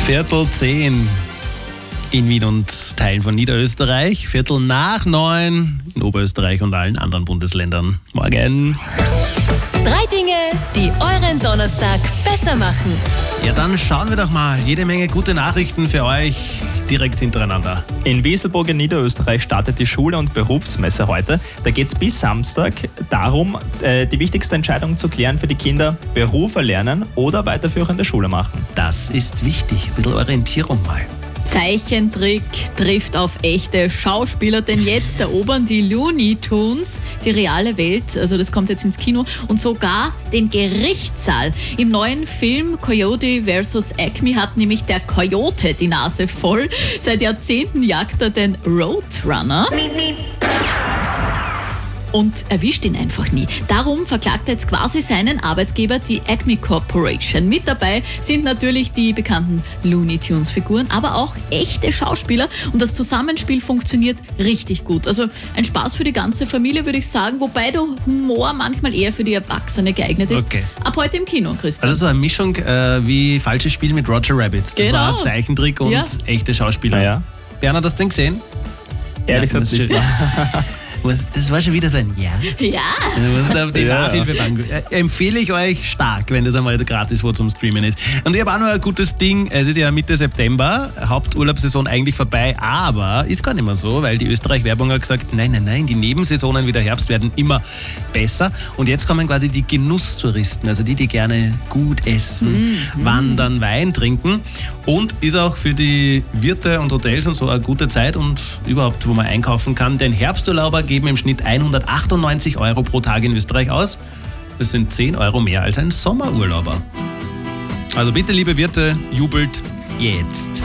8:45 in Wien und Teilen von Niederösterreich, 8:45 in Oberösterreich und allen anderen Bundesländern. Morgen. 3 Dinge, die euren Donnerstag besser machen. Ja, dann schauen wir doch mal. Jede Menge gute Nachrichten für euch direkt hintereinander. In Wieselburg in Niederösterreich startet die Schule- und Berufsmesse heute. Da geht es bis Samstag darum, die wichtigste Entscheidung zu klären für die Kinder: Beruf erlernen oder weiterführende Schule machen. Das ist wichtig. Ein bisschen Orientierung mal. Zeichentrick trifft auf echte Schauspieler, denn jetzt erobern die Looney Tunes die reale Welt, also das kommt jetzt ins Kino, und sogar den Gerichtssaal. Im neuen Film Coyote vs. Acme hat nämlich der Coyote die Nase voll. Seit Jahrzehnten jagt er den Roadrunner und erwischt ihn einfach nie. Darum verklagt er jetzt quasi seinen Arbeitgeber, die Acme Corporation. Mit dabei sind natürlich die bekannten Looney Tunes Figuren, aber auch echte Schauspieler, und das Zusammenspiel funktioniert richtig gut. Also ein Spaß für die ganze Familie, würde ich sagen, wobei der Humor manchmal eher für die Erwachsene geeignet ist. Okay. Ab heute im Kino, Christian. Also so eine Mischung wie Falsches Spiel mit Roger Rabbit. Das Genau. war ein Zeichentrick und echte Schauspieler. Ja. Bernhard, hast du den gesehen? Ehrlich Ja, gesagt nicht. Das war schon wieder so ein Ja. Ja. Du musst auf die Ja. Nachhilfebank. Empfehle ich euch stark, wenn das einmal gratis wo zum Streamen ist. Und ich habe auch noch ein gutes Ding. Es ist ja Mitte September, Haupturlaubssaison eigentlich vorbei, aber ist gar nicht mehr so, weil die Österreich-Werbung hat gesagt, nein, die Nebensaisonen wie der Herbst werden immer besser. Und jetzt kommen quasi die Genusstouristen, also die gerne gut essen, wandern, Wein trinken. Und ist auch für die Wirte und Hotels und so eine gute Zeit und überhaupt, wo man einkaufen kann. Denn Herbsturlauber geben im Schnitt 198 € pro Tag in Österreich aus. Das sind 10 € mehr als ein Sommerurlauber. Also bitte, liebe Wirte, jubelt jetzt.